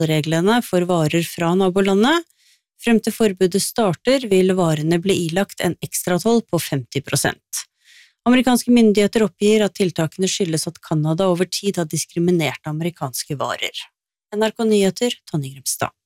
tollreglene for varer fra nabolandet. Frem til forbudet starter vil varene bli ilagt en ekstratoll på 50%. Amerikanske myndigheter oppgir at tiltakene skyldes at Kanada over tid har diskriminert amerikanske varer. NRK Nyheter, Tonje Grimstad.